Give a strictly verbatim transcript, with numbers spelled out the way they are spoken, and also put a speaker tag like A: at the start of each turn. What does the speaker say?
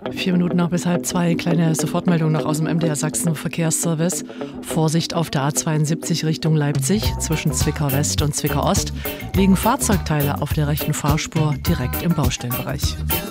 A: Vier Minuten nach bis halb zwei, kleine Sofortmeldung noch aus dem M D R Sachsen Verkehrsservice. Vorsicht auf der A zweiundsiebzig Richtung Leipzig, zwischen Zwickau West und Zwickau Ost, liegen Fahrzeugteile auf der rechten Fahrspur direkt im Baustellenbereich.